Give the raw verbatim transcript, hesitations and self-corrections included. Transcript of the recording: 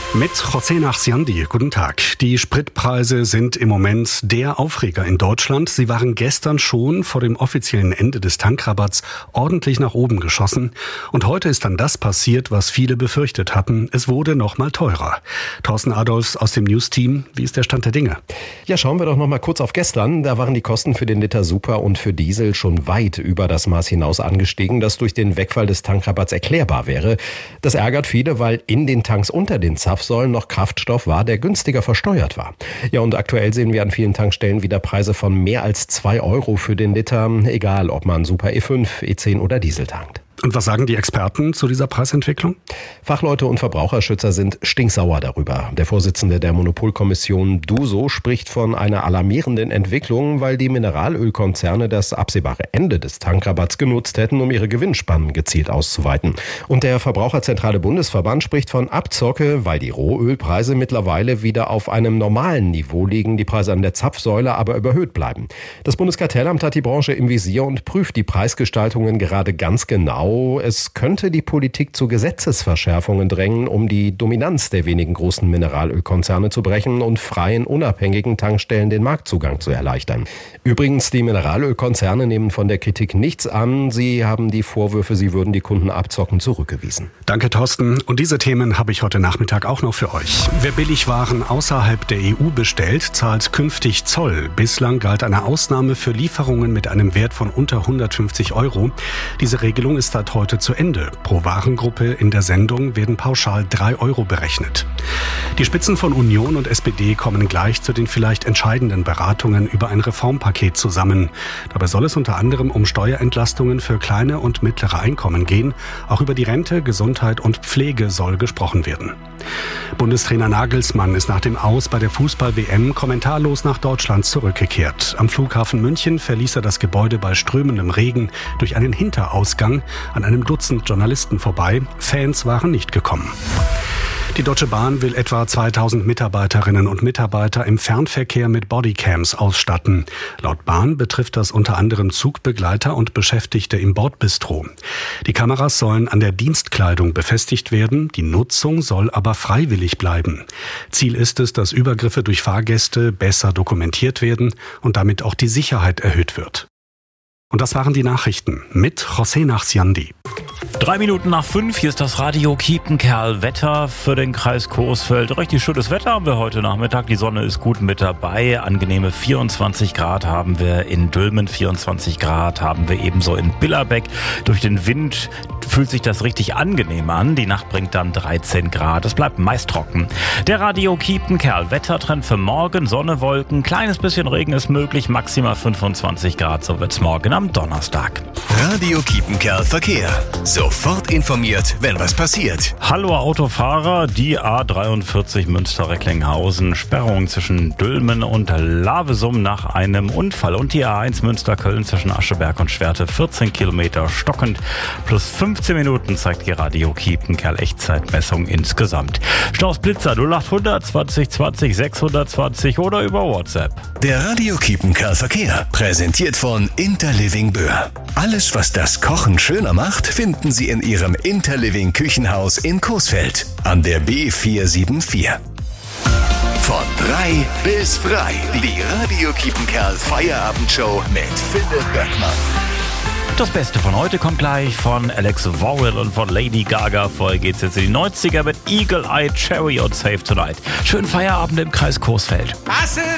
Mit José Nachsiandi, guten Tag. Die Spritpreise sind im Moment der Aufreger in Deutschland. Sie waren gestern schon vor dem offiziellen Ende des Tankrabatts ordentlich nach oben geschossen. Und heute ist dann das passiert, was viele befürchtet hatten. Es wurde noch mal teurer. Thorsten Adolfs aus dem News-Team, wie ist der Stand der Dinge? Ja, schauen wir doch noch mal kurz auf gestern. Da waren die Kosten für den Liter Super und für Diesel schon weit über das Maß hinaus angestiegen, das durch den Wegfall des Tankrabatts erklärbar wäre. Das ärgert viele, weil in den Tanks unter den Zapfsäulen noch Kraftstoff war, der günstiger versteuert war. Ja, und aktuell sehen wir an vielen Tankstellen wieder Preise von mehr als zwei Euro für den Liter, egal ob man Super E fünf, E zehn oder Diesel tankt. Und was sagen die Experten zu dieser Preisentwicklung? Fachleute und Verbraucherschützer sind stinksauer darüber. Der Vorsitzende der Monopolkommission DUSO spricht von einer alarmierenden Entwicklung, weil die Mineralölkonzerne das absehbare Ende des Tankrabatts genutzt hätten, um ihre Gewinnspannen gezielt auszuweiten. Und der Verbraucherzentrale Bundesverband spricht von Abzocke, weil die Rohölpreise mittlerweile wieder auf einem normalen Niveau liegen, die Preise an der Zapfsäule aber überhöht bleiben. Das Bundeskartellamt hat die Branche im Visier und prüft die Preisgestaltungen gerade ganz genau. Es könnte die Politik zu Gesetzesverschärfungen drängen, um die Dominanz der wenigen großen Mineralölkonzerne zu brechen und freien, unabhängigen Tankstellen den Marktzugang zu erleichtern. Übrigens, die Mineralölkonzerne nehmen von der Kritik nichts an. Sie haben die Vorwürfe, sie würden die Kunden abzocken, zurückgewiesen. Danke, Thorsten. Und diese Themen habe ich heute Nachmittag auch noch für euch. Wer Billigwaren außerhalb der E U bestellt, zahlt künftig Zoll. Bislang galt eine Ausnahme für Lieferungen mit einem Wert von unter hundertfünfzig Euro. Diese Regelung ist seit heute zu Ende. Pro Warengruppe in der Sendung werden pauschal drei Euro berechnet. Die Spitzen von Union und S P D kommen gleich zu den vielleicht entscheidenden Beratungen über ein Reformpaket zusammen. Dabei soll es unter anderem um Steuerentlastungen für kleine und mittlere Einkommen gehen. Auch über die Rente, Gesundheit und Pflege soll gesprochen werden. Bundestrainer Nagelsmann ist nach dem Aus bei der Fußball-W M kommentarlos nach Deutschland zurückgekehrt. Am Flughafen München verließ er das Gebäude bei strömendem Regen durch einen Hinterausgang an einem Dutzend Journalisten vorbei. Fans waren nicht gekommen. Die Deutsche Bahn will etwa zweitausend Mitarbeiterinnen und Mitarbeiter im Fernverkehr mit Bodycams ausstatten. Laut Bahn betrifft das unter anderem Zugbegleiter und Beschäftigte im Bordbistro. Die Kameras sollen an der Dienstkleidung befestigt werden, die Nutzung soll aber freiwillig bleiben. Ziel ist es, dass Übergriffe durch Fahrgäste besser dokumentiert werden und damit auch die Sicherheit erhöht wird. Und das waren die Nachrichten mit José Nachsiandi. Drei Minuten nach fünf, hier ist das Radio Kiepenkerl. Wetter für den Kreis Coesfeld. Richtig schönes Wetter haben wir heute Nachmittag. Die Sonne ist gut mit dabei. Angenehme vierundzwanzig Grad haben wir in Dülmen, vierundzwanzig Grad haben wir ebenso in Billerbeck. Durch den Wind fühlt sich das richtig angenehm an. Die Nacht bringt dann dreizehn Grad. Es bleibt meist trocken. Der Radio Kiepenkerl. Wettertrend für morgen. Sonne, Wolken. Kleines bisschen Regen ist möglich. Maximal fünfundzwanzig Grad. So wird's morgen am Donnerstag. Radio Kiepenkerl Verkehr. Sofort informiert, wenn was passiert. Hallo Autofahrer, die A dreiundvierzig Münster-Recklinghausen. Sperrung zwischen Dülmen und Lavesum nach einem Unfall. Und die A eins Münster-Köln zwischen Ascheberg und Schwerte. vierzehn Kilometer stockend. Plus fünfzehn Minuten zeigt die Radio Kiepenkerl Echtzeitmessung insgesamt. Staus Blitzer null achthundert zwanzig zwanzig sechshundertzwanzig oder über WhatsApp. Der Radio Kiepenkerl Verkehr präsentiert von Interliving Böhr. Alles, was das Kochen schöner macht, finden Sie in Ihrem Interliving Küchenhaus in Coesfeld an der B vier sieben vier. Von drei bis frei. Die Radio Kiepenkerl Feierabendshow mit Philipp Böckmann. Das Beste von heute kommt gleich von Alex Vowell und von Lady Gaga. Vorher geht's jetzt in die neunziger mit Eagle Eye Cherry und Save Tonight. Schönen Feierabend im Kreis Coesfeld.